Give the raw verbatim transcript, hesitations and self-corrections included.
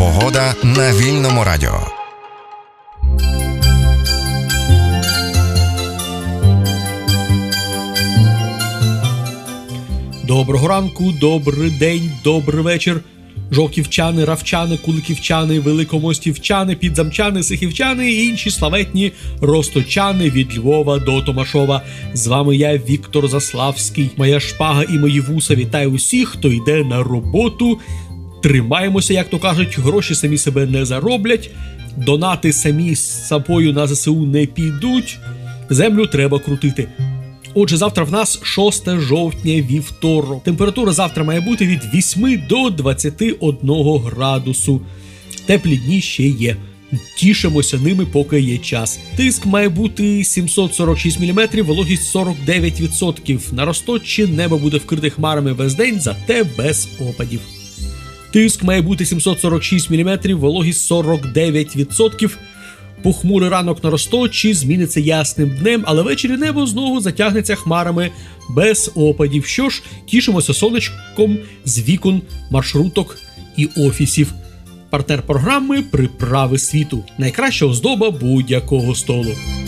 Погода на Вільному радіо. Доброго ранку, добрий день, добрий вечір. Жовківчани, равчани, куликівчани, великомостівчани, підзамчани, сихівчани і інші славетні росточани від Львова до Томашова. З вами я, Віктор Заславський. Моя шпага і мої вуса вітаю усіх, хто йде на роботу. Тримаємося, як то кажуть, гроші самі себе не зароблять, донати самі з собою на ЗСУ не підуть, землю треба крутити. Отже, завтра в нас шосте жовтня, вівторок. Температура завтра має бути від восьми до двадцяти одного градусу. Теплі дні ще є. Тішимося ними, поки є час. Тиск має бути сімсот сорок шість міліметрів, вологість сорок дев'ять відсотків. На Росточчі небо буде вкрите хмарами весь день, зате без опадів. Тиск має бути сімсот сорок шість міліметрів, вологість сорок дев'ять відсотків. Похмурий ранок на Росточчі зміниться ясним днем, але ввечері небо знову затягнеться хмарами без опадів. Що ж, тішимося сонечком з вікон, маршруток і офісів. Партнер програми «Приправи світу». Найкраща оздоба будь-якого столу.